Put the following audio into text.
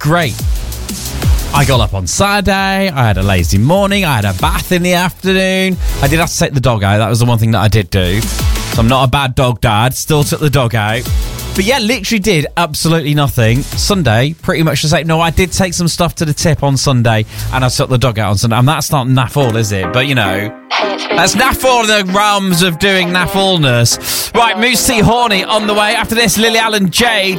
great. I got up on Saturday, I had a lazy morning, I had a bath in the afternoon. I did have to take the dog out, that was the one thing that I did do. So I'm not a bad dog dad, still took the dog out. But yeah, literally did absolutely nothing. Sunday, pretty much the same. No, I did take some stuff to the tip on Sunday, and I took the dog out on Sunday. And that's not naff all, is it? But, you know, that's naff all in the realms of doing naff allness. Right, Moose T Horny on the way. After this, Lily Allen Jade.